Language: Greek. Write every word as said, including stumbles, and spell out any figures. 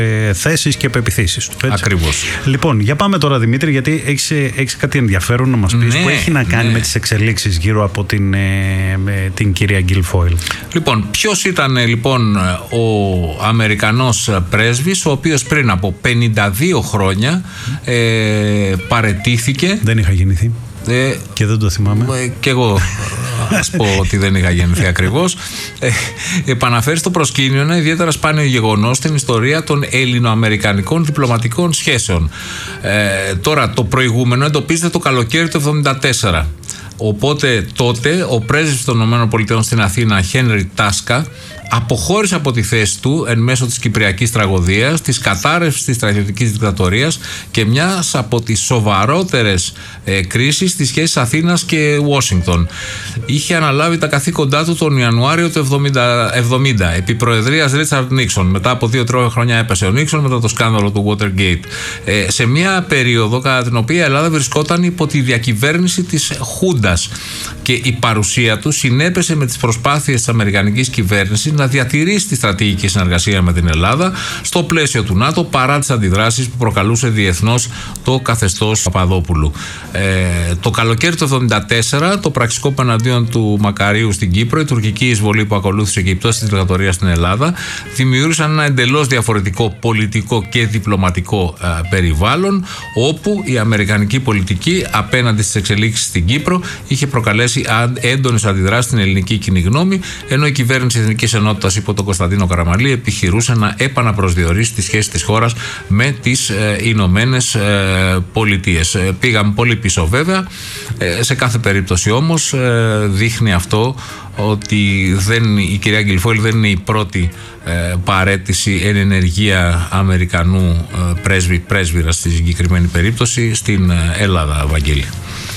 ε, θέσεις και πεποιθήσεις του. Ακριβώς. Λοιπόν, για πάμε τώρα, Δημήτρη, γιατί έχεις, έχεις κάτι ενδιαφέρον να μας πεις, ναι, που έχει να κάνει ναι. με τις εξελίξεις γύρω από την, ε, με την κυρία Γκίλφοιλ. Λοιπόν, ποιος ήταν λοιπόν ο Αμερικανός πρέσβης, ο οποίος πριν από πενήντα δύο χρόνια ε, παραιτήθηκε. Δεν είχα γεννηθεί. Ε, και δεν το θυμάμαι. Ε, και εγώ ας πω ότι δεν είχα γεννηθεί ακριβώς. Ε, επαναφέρει στο προσκήνιο ένα ιδιαίτερα σπάνιο γεγονός στην ιστορία των ελληνοαμερικανικών διπλωματικών σχέσεων. Ε, τώρα, το προηγούμενο εντοπίζεται το καλοκαίρι του εβδομήντα τέσσερα. Οπότε τότε ο πρέσβης των ΗΠΑ στην Αθήνα, Χένρι Τάσκα, αποχώρησε από τη θέση του εν μέσω της Κυπριακής τραγωδίας, της κατάρρευσης της στρατιωτικής δικτατορίας και μιας από τις σοβαρότερες ε, κρίσεις στις σχέσεις Αθήνας και Ουάσιγκτον. Είχε αναλάβει τα καθήκοντά του τον Ιανουάριο του εβδομήντα επί προεδρίας Ρίτσαρντ Νίξον. Μετά από δύο-τρία χρόνια έπεσε ο Νίξον μετά το σκάνδαλο του Watergate. Ε, σε μια περίοδο κατά την οποία η Ελλάδα βρισκόταν υπό τη διακυβέρνηση της Χούντας και η παρουσία του συνέπεσε με τις προσπάθειες της αμερικανικής κυβέρνησης να διατηρήσει τη στρατηγική συνεργασία με την Ελλάδα στο πλαίσιο του ΝΑΤΟ παρά τις αντιδράσεις που προκαλούσε διεθνώς το καθεστώς Παπαδόπουλου. Ε, το καλοκαίρι του εβδομήντα τέσσερα το πραξικόπημα εναντίον του Μακαρίου στην Κύπρο, η τουρκική εισβολή που ακολούθησε και η πτώση της δικτατορίας στην Ελλάδα δημιούργησαν ένα εντελώς διαφορετικό πολιτικό και διπλωματικό ε, περιβάλλον, όπου η αμερικανική πολιτική απέναντι στις εξελίξεις στην Κύπρο είχε προκαλέσει έντονες αντιδράσεις στην ελληνική κοινή γνώμη, ενώ η κυβέρνηση Εθνικής Ενότητας υπό τον Κωνσταντίνο Καραμανλή επιχειρούσε να επαναπροσδιορίσει τις σχέσεις της χώρας με τις ε, Ηνωμένες ε, Πολιτείες. Ε, πήγαμε πολύ πίσω βέβαια. Ε, σε κάθε περίπτωση όμως ε, δείχνει αυτό ότι δεν, η κυρία Γκίλφοιλ δεν είναι η πρώτη ε, παραίτηση εν ενεργεία Αμερικανού ε, πρέσβη, πρέσβυρα στη συγκεκριμένη περίπτωση στην Ελλάδα, Βαγγέλη.